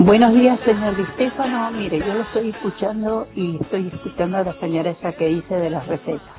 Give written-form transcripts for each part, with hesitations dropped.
Buenos días, señor Di Stefano. Mire, yo lo estoy escuchando y estoy escuchando a la señora esa que dice de las recetas.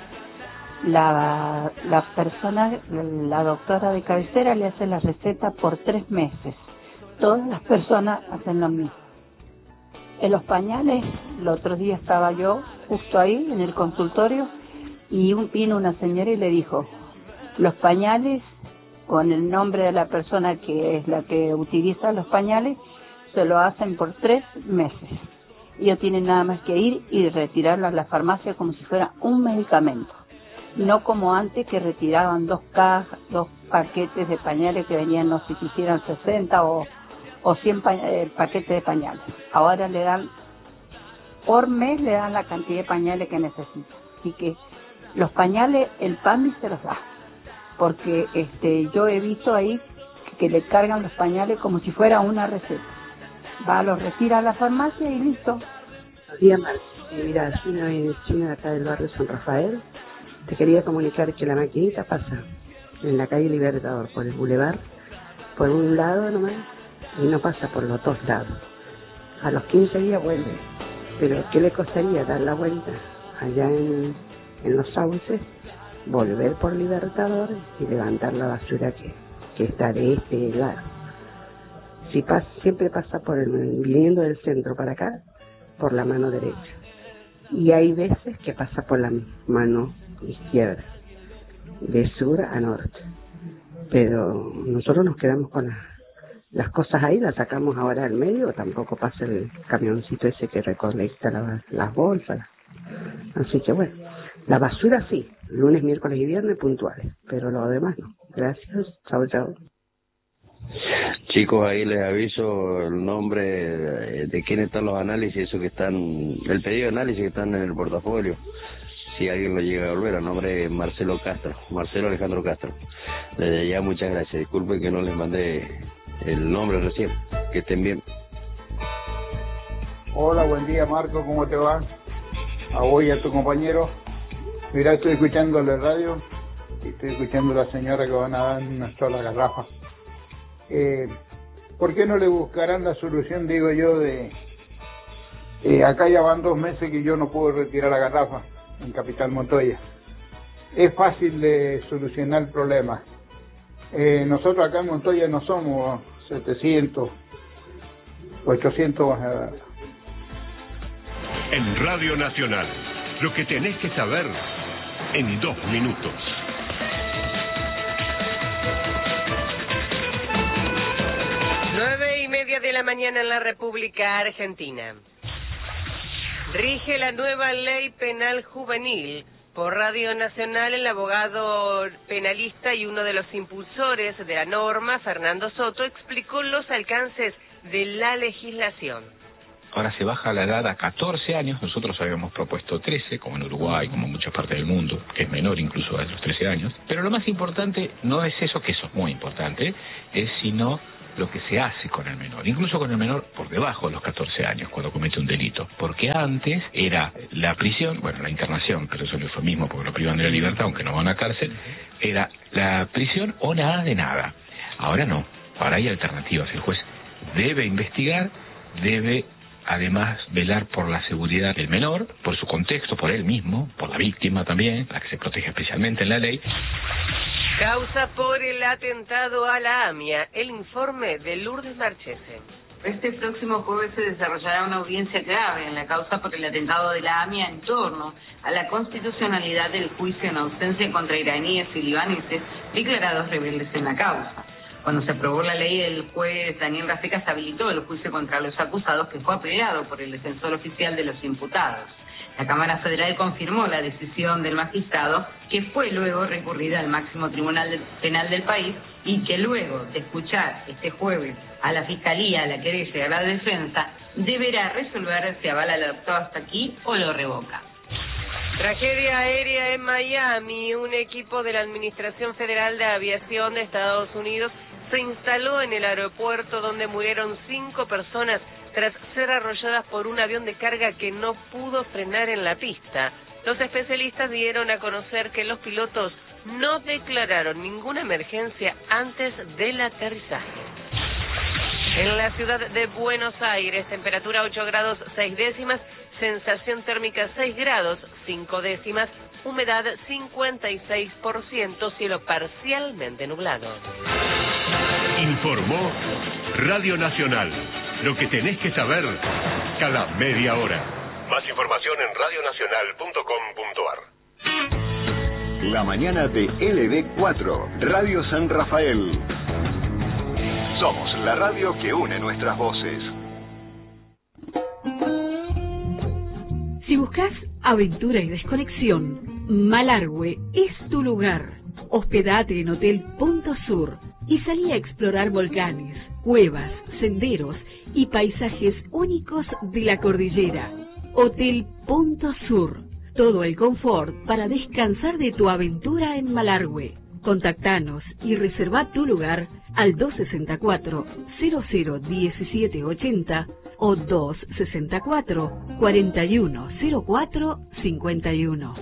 La persona, la doctora de cabecera le hace la receta por 3 meses. Todas las personas hacen lo mismo. En los pañales, el otro día estaba yo justo ahí en el consultorio y vino una señora y le dijo, los pañales, con el nombre de la persona que es la que utiliza los pañales, se lo hacen por 3 meses. Ellos tienen nada más que ir y retirarlo a la farmacia como si fuera un medicamento. No como antes que retiraban 2 paquetes de pañales que venían, no sé si hicieran 60 o 100 paquetes de pañales. Ahora le dan, por mes le dan la cantidad de pañales que necesita. Así que los pañales, el PAMI se los da. Porque yo he visto ahí que le cargan los pañales como si fuera una receta. Va, los retira a la farmacia y listo. Buenos días, mira, China de acá del barrio San Rafael. Te quería comunicar que la maquinita pasa en la calle Libertador, por el bulevar, por un lado nomás, y no pasa por los 2 lados. A los 15 días vuelve. Pero ¿qué le costaría dar la vuelta allá en los sauces, volver por Libertador y levantar la basura que está de este lado? Si pasa, siempre pasa viniendo del centro para acá, por la mano derecha. Y hay veces que pasa por la mano izquierda, de sur a norte. Pero nosotros nos quedamos con las cosas ahí, las sacamos ahora al medio, tampoco pasa el camioncito ese que recolecta las bolsas. Así que bueno, la basura sí, lunes, miércoles y viernes puntuales, pero lo demás no. Gracias, chao, chao. Chicos, ahí les aviso el nombre de quién están los análisis, eso que están, el pedido de análisis que están en el portafolio. Si alguien lo llega a volver, a nombre de Marcelo Alejandro Castro. Desde ya muchas gracias, disculpen que no les mandé el nombre recién, que estén bien. Hola, buen día Marco, ¿cómo te va? A vos y a tu compañero. Mira, estoy escuchando la radio y estoy escuchando a la señora que van a dar una sola garrafa. ¿Por qué no le buscarán la solución, digo yo, acá ya van 2 meses que yo no puedo retirar la garrafa en Capital Montoya? Es fácil de solucionar el problema. Nosotros acá en Montoya no somos 700, 800. En Radio Nacional, lo que tenés que saber en 2 minutos. 9:30 de la mañana en la República Argentina. Rige la nueva ley penal juvenil. Por Radio Nacional, el abogado penalista y uno de los impulsores de la norma, Fernando Soto, explicó los alcances de la legislación. Ahora se baja la edad a 14 años, nosotros habíamos propuesto 13, como en Uruguay, como en muchas partes del mundo, que es menor incluso a los 13 años. Pero lo más importante no es eso, que eso es muy importante, es sino lo que se hace con el menor, incluso con el menor por debajo de los 14 años, cuando comete un delito. Porque antes era la prisión, bueno, la internación, pero eso es el eufemismo porque lo privan de la libertad, aunque no van a cárcel, era la prisión o nada de nada. Ahora no, ahora hay alternativas. El juez debe investigar, debe además velar por la seguridad del menor, por su contexto, por él mismo, por la víctima también, la que se protege especialmente en la ley. Causa por el atentado a la AMIA. El informe de Lourdes Marchese. Este próximo jueves se desarrollará una audiencia clave en la causa por el atentado de la AMIA en torno a la constitucionalidad del juicio en ausencia contra iraníes y libaneses declarados rebeldes en la causa. Cuando se aprobó la ley, el juez Daniel Rafecas habilitó el juicio contra los acusados, que fue apelado por el defensor oficial de los imputados. La Cámara Federal confirmó la decisión del magistrado, que fue luego recurrida al máximo tribunal penal del país y que luego de escuchar este jueves a la Fiscalía, a la querella y a la defensa, deberá resolver si avala el adoptado hasta aquí o lo revoca. Tragedia aérea en Miami. Un equipo de la Administración Federal de Aviación de Estados Unidos se instaló en el aeropuerto donde murieron 5 personas tras ser arrolladas por un avión de carga que no pudo frenar en la pista. Los especialistas dieron a conocer que los pilotos no declararon ninguna emergencia antes del aterrizaje. En la ciudad de Buenos Aires, temperatura 8 grados 6 décimas, sensación térmica 6 grados 5 décimas, humedad 56%, cielo parcialmente nublado. Informó Radio Nacional. Lo que tenés que saber cada media hora. Más información en radionacional.com.ar. La mañana de LB4, Radio San Rafael. Somos la radio que une nuestras voces. Si buscas aventura y desconexión, Malargüe es tu lugar. Hospedate en Hotel Punto Sur y salí a explorar volcanes, cuevas, senderos y paisajes únicos de la cordillera. Hotel Punto Sur. Todo el confort para descansar de tu aventura en Malargüe. Contactanos y reserva tu lugar al 264-001780 o 264-410451.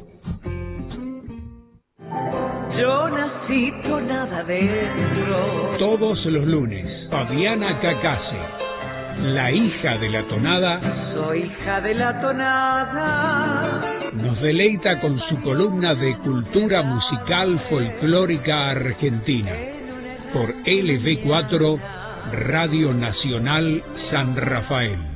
Yo nací tonada dentro. Todos los lunes, Fabiana Cacase, la hija de la tonada. Soy hija de la tonada. Nos deleita con su columna de cultura musical folclórica argentina por LB4, Radio Nacional San Rafael.